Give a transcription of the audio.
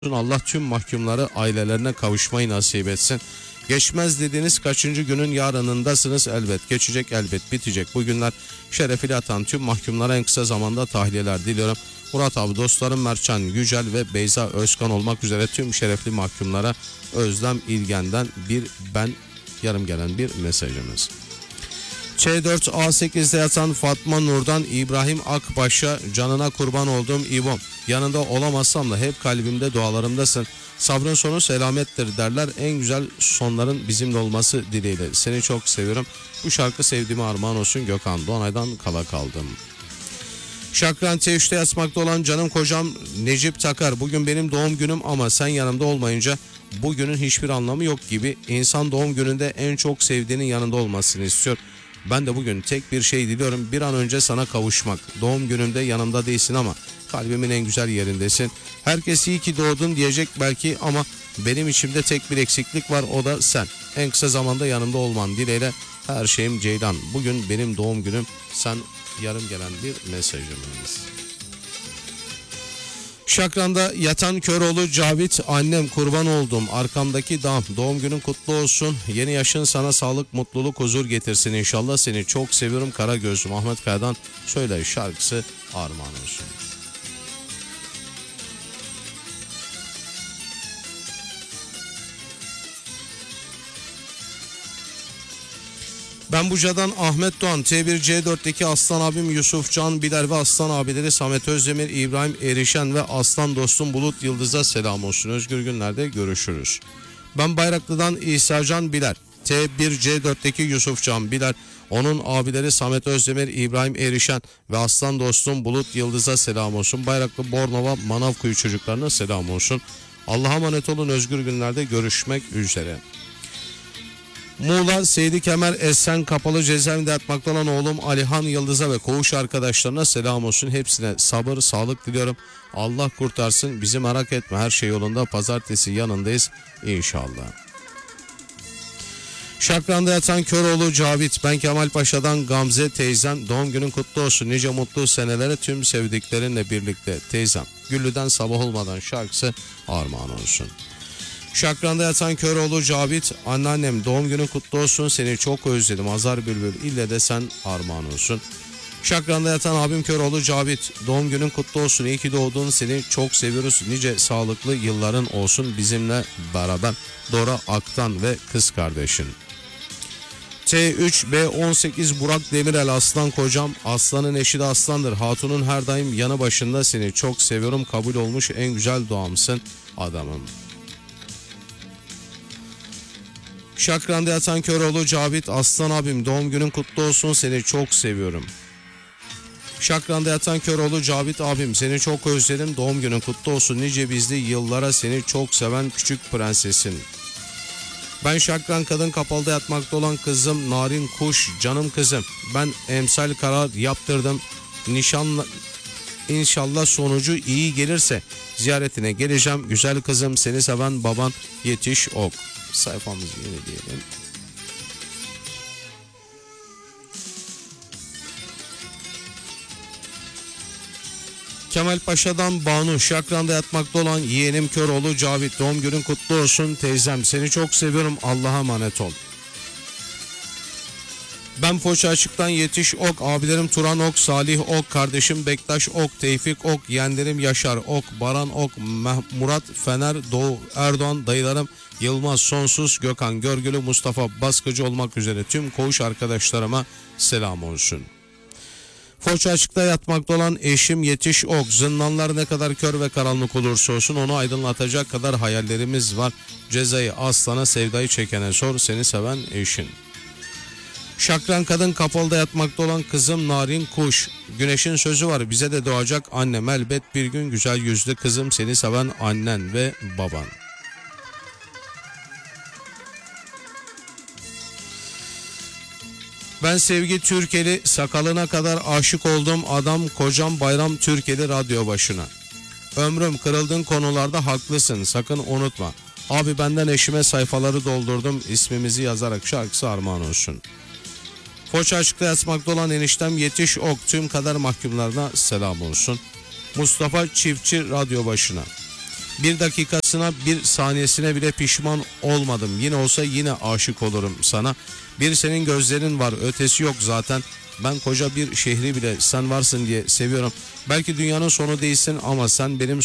Allah tüm mahkumları ailelerine kavuşmayı nasip etsin. Geçmez dediğiniz kaçıncı günün yarınındasınız, elbet geçecek, elbet bitecek. Bu günler şerefiyle atan tüm mahkumlara en kısa zamanda tahliyeler diliyorum. Murat abi, dostlarım Mertcan Yücel ve Beyza Özkan olmak üzere tüm şerefli mahkumlara Özlem İlgen'den ben yarım gelen bir mesajımız. Ç4A8'de yatan Fatma Nur'dan İbrahim Akbaş'a canına kurban olduğum İbom. Yanında olamazsam da hep kalbimde, dualarımdasın. Sabrın sonu selamettir derler. En güzel sonların bizimle olması dileğiyle. Seni çok seviyorum. Bu şarkı sevdiğime armağan olsun. Gökhan Doğanay'dan kala kaldım. Şakran T3'te yatmakta olan canım kocam Necip Takar. Bugün benim doğum günüm ama sen yanımda olmayınca bugünün hiçbir anlamı yok gibi. İnsan doğum gününde en çok sevdiğinin yanında olmasını istiyor. Ben de bugün tek bir şey diliyorum, bir an önce sana kavuşmak. Doğum günümde yanımda değilsin ama kalbimin en güzel yerindesin. Herkes iyi ki doğdun diyecek belki ama benim içimde tek bir eksiklik var, o da sen. En kısa zamanda yanımda olman dileğiyle, her şeyim Ceylan. Bugün benim doğum günüm, sen yarım gelen bir mesajımız. Şakran'da yatan Köroğlu Cavit, annem kurban oldum arkamdaki dağım, doğum günün kutlu olsun, yeni yaşın sana sağlık, mutluluk, huzur getirsin inşallah, seni çok seviyorum Karagözlüm. Ahmet Kaya'dan Söyle şarkısı armağan olsun. Ben Buca'dan Ahmet Doğan, T1C4'teki Aslan abim Yusuf Can Biler ve Aslan abileri Samet Özdemir, İbrahim Erişen ve Aslan dostum Bulut Yıldız'a selam olsun. Özgür günlerde görüşürüz. Ben Bayraklı'dan İsa Can Biler, T1C4'teki Yusuf Can Biler, onun abileri Samet Özdemir, İbrahim Erişen ve Aslan dostum Bulut Yıldız'a selam olsun. Bayraklı Bornova Manavkuyu çocuklarına selam olsun. Allah'a emanet olun, özgür günlerde görüşmek üzere. Muğla Seydi Kemer Esen Kapalı Cezaevinde yatmakta olan oğlum Alihan Yıldız'a ve koğuş arkadaşlarına selam olsun. Hepsine sabır, sağlık diliyorum. Allah kurtarsın, bizi merak etme, her şey yolunda, pazartesi yanındayız inşallah. Şakran'da yatan Köroğlu Cavit, ben Kemal Paşa'dan Gamze teyzem, doğum günün kutlu olsun, nice mutlu senelere tüm sevdiklerinle birlikte teyzem. Güllü'den Sabah Olmadan şarkısı armağan olsun. Şakran'da yatan Köroğlu Cavit, anneannem doğum günün kutlu olsun, seni çok özledim Azar Bülbül, ille de sen armağan olsun. Şakran'da yatan abim Köroğlu Cavit, doğum günün kutlu olsun, iyi ki doğdun, seni çok seviyoruz, nice sağlıklı yılların olsun bizimle beraber. Dora Aktan ve kız kardeşin. T3B18 Burak Demirel, aslan kocam, aslanın eşi de aslandır, hatunun her daim yanı başında, seni çok seviyorum, kabul olmuş en güzel doğamsın adamım. Şakran'da yatan Köroğlu Cavit, aslan abim doğum günün kutlu olsun, seni çok seviyorum. Şakran'da yatan Köroğlu Cavit abim, seni çok özledim, doğum günün kutlu olsun, nice bizli yıllara, seni çok seven küçük prensesin. Ben Şakran Kadın Kapalı'da yatmakta olan kızım Narin Kuş, canım kızım, ben emsal karar yaptırdım, nişanla İnşallah sonucu iyi gelirse ziyaretine geleceğim. Güzel kızım, seni seven baban Yetiş Ok. Sayfamızı yenileyelim. Kemal Paşa'dan Banu, Şakran'da yatmakta olan yeğenim Köroğlu Cavit, doğum günün kutlu olsun teyzem, seni çok seviyorum, Allah'a emanet ol. Ben Foça Açık'tan Yetiş Ok, abilerim Turan Ok, Salih Ok, kardeşim Bektaş Ok, Tevfik Ok, yeğenlerim Yaşar Ok, Baran Ok, Murat Fener, Doğu Erdoğan, dayılarım Yılmaz Sonsuz, Gökhan Görgülü, Mustafa Baskıcı olmak üzere tüm koğuş arkadaşlarıma selam olsun. Foça Açık'ta yatmakta olan eşim Yetiş Ok, zindanlar ne kadar kör ve karanlık olursa olsun onu aydınlatacak kadar hayallerimiz var. Cezayı aslana, sevdayı çekene sor, seni seven eşin. Şakran Kadın Kapalı'da yatmakta olan kızım Narin Kuş, güneşin sözü var, bize de doğacak annem elbet bir gün, güzel yüzlü kızım, seni seven annen ve baban. Ben Sevgi Türkeli, sakalına kadar aşık oldum adam, kocam Bayram Türkeli radyo başına. Ömrüm kırıldığın konularda haklısın, sakın unutma. Abi benden eşime sayfaları doldurdum, ismimizi yazarak şarkısı armağan olsun. Foça Açık'ta yatmakta olan eniştem Yetiş Ok, tüm kader mahkumlarına selam olsun. Mustafa Çiftçi radyo başına. Bir dakikasına, bir saniyesine bile pişman olmadım. Yine olsa yine aşık olurum sana. Bir senin gözlerin var, ötesi yok zaten. Ben koca bir şehri bile sen varsın diye seviyorum. Belki dünyanın sonu değilsin ama sen benim